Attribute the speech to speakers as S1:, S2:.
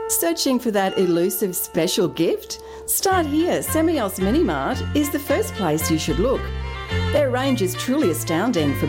S1: Searching for that elusive special gift? Start here. Semios Mini Mart is the first place you should look. Their range is truly astounding for